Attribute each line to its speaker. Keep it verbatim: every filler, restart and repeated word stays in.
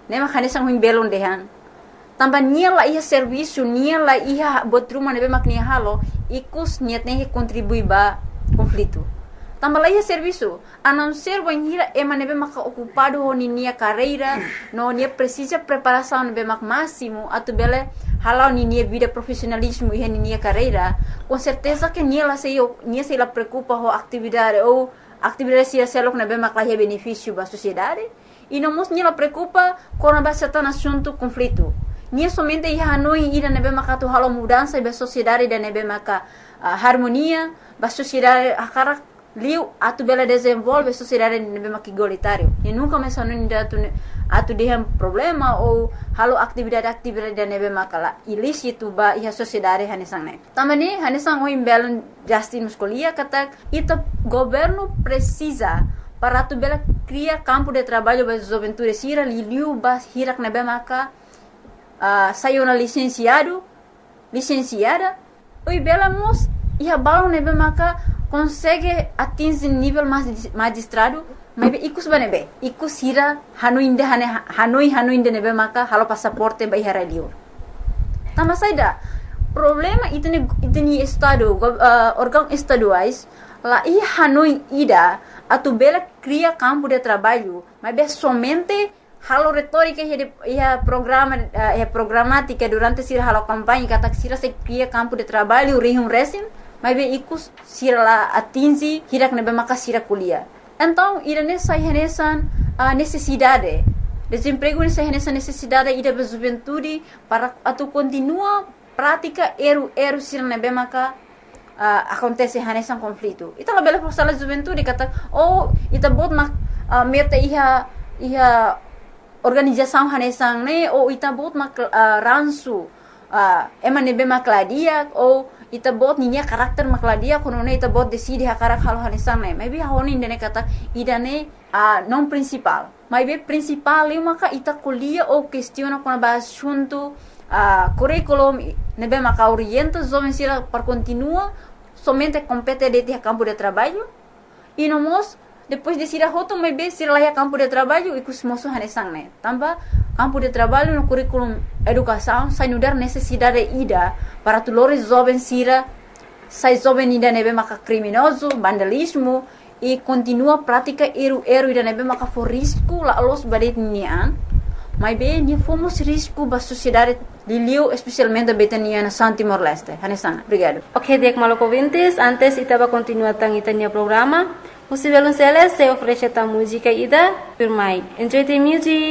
Speaker 1: nema hanesang huim belon dehan. Tamba nia la ia serviço, nia la ia botruma nebe mak nia halo, ikus niatnya contribui ba conflito. Tamba la ia serviço, a não ser banhira ema nebe mak ocupado ho nia carreira, no nia precisa preparação nebe mak máximo, atu bele halau nia vida profissionalismo e nia carreira, com certeza que nia la sei nia sei la preocupa ho atividade ou atividade se selok nebe mak la ia benefício ba sociedade, e não mos nia la preocupa com a base tan assunto conflito. Nia somente ia Hanoi ida nebe maka tu halo mudança ba sociedade da nebe maka uh, harmonia ba sociedade akara liu atu bela desenvolve sociedade nebe maka igualitário. E nunca me sanu ida atu atu dehem problema ou halo atividade-atividade da nebe maka la ilícito ba ia sociedade hanesang ne. Tamani hanesang o imbelan Justin Muscolia kata ita governo precisa para tu bela cria campo de trabalho ba juventude sira liu ba hirak nebe maka Uh, saiu na licenciado, licenciada, oi bela mos ia balão nebe maka consegue atingir nível magistrado, mas ikus banebe, ikus hira Hanoi inde Hanoi Hanoi inde nebe maka halo passaporte ba ihara liur. Tama saida problema itene itene estado uh, órgão estaduais lá ia Hanoi ida atu bela cria campo de trabalho, mas somente halo retórica ia programa ia programática durante sira halo campanha kata sira se cria campo de trabalho rihum resim mas be ikus sira la atingi hirak nebe maka sira kuliah. Então ira nessa renesan a necessidade desemprego nessa renesan necessidade ida be juventude para atu continua prática eru eru sira nebe maka uh, acontece renesan conflito. Ita la bela força la juventude kata oh ita bot mak uh, meta ia ia organização hanesang ne ou ita bot mak uh, ransu uh, ema nebe makladia ou ita bot ninya karakter makladia kono ne ita bot decide hakarak halo hanesang ne maybe honi indene kata idane uh, non principal maybe principal eu maka ita kuliah ou questiona com ba assunto uh, curriculum nebe maka orienta jovem sira para continua somente compete de ter campo de trabalho e no mos depois de sira hoto mai be sira lá campo de trabalho e kus moso hanesang ne tamba campo de trabalho no curriculum educação sai nudar necessidade ida para tulores jovens sira sai jovem ida nebe maka criminoso vandalismo e continua prática eru eru ida nebe maka for risco la los badet nian mai be ni fomos risco ba sociedade Liliu especialmente betania na Santi Timor-Leste hanesang obrigado.
Speaker 2: Ok, dek maloko ouvintes, antes itaba continuar tang itania programa. Você violonceles se oferece a música ida por mai. Enjoy the music.